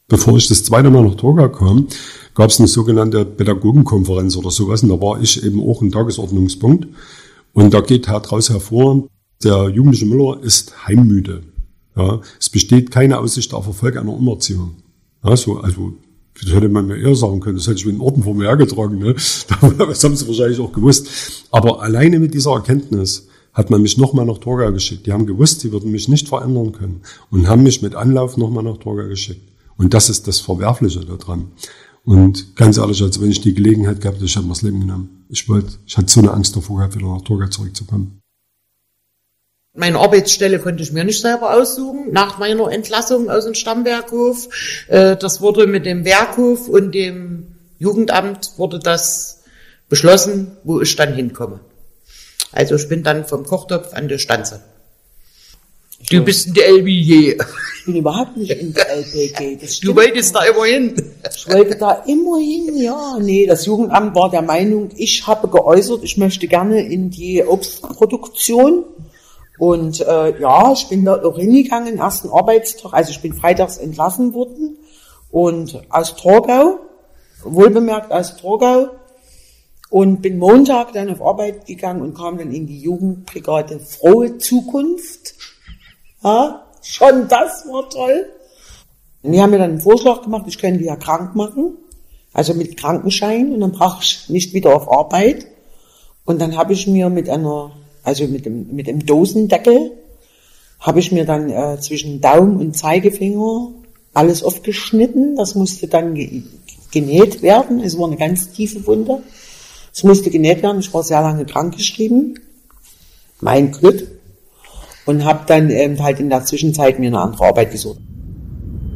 Bevor ich das zweite Mal nach Torgau kam, gab es eine sogenannte Pädagogenkonferenz oder sowas. Und da war ich eben auch ein Tagesordnungspunkt. Und da geht daraus hervor, der jugendliche Müller ist heimmüde. Ja, es besteht keine Aussicht auf Erfolg einer Umerziehung. Ja, also, das hätte man mir eher sagen können, das hätte ich mit den Orden vor mir hergetragen. Ne? Das haben sie wahrscheinlich auch gewusst. Aber alleine mit dieser Erkenntnis hat man mich nochmal nach Torgau geschickt. Die haben gewusst, sie würden mich nicht verändern können. Und haben mich mit Anlauf nochmal nach Torgau geschickt. Und das ist das Verwerfliche daran. Und ganz ehrlich, also wenn ich die Gelegenheit gehabt hätte, ich hätte mir das Leben genommen. Ich hatte so eine Angst davor gehabt, wieder nach Torgau zurückzukommen. Meine Arbeitsstelle konnte ich mir nicht selber aussuchen, nach meiner Entlassung aus dem Stammwerkhof. Das wurde mit dem Werkhof und dem Jugendamt wurde das beschlossen, wo ich dann hinkomme. Also ich bin dann vom Kochtopf an der Stanze. Du bist in der LBG. Ich bin überhaupt nicht in der LBG. Du wolltest da immer hin. Ich wollte da immer hin, ja. Nee, das Jugendamt war der Meinung, ich habe geäußert, ich möchte gerne in die Obstproduktion. Und ich bin da auch hingegangen, ersten Arbeitstag, also ich bin freitags entlassen worden und aus Torgau, wohlbemerkt aus Torgau, und bin Montag dann auf Arbeit gegangen und kam dann in die Jugendbrigade Frohe Zukunft. Ja, schon das war toll. Und die haben mir dann einen Vorschlag gemacht, ich könnte ja krank machen, also mit Krankenschein, und dann brauche ich nicht wieder auf Arbeit. Und dann habe ich mir mit dem Dosendeckel, habe ich mir dann zwischen Daumen und Zeigefinger alles aufgeschnitten. Das musste dann genäht werden. Es war eine ganz tiefe Wunde. Es musste genäht werden. Ich war sehr lange krankgeschrieben. Mein Glück. Und habe dann halt in der Zwischenzeit mir eine andere Arbeit gesucht.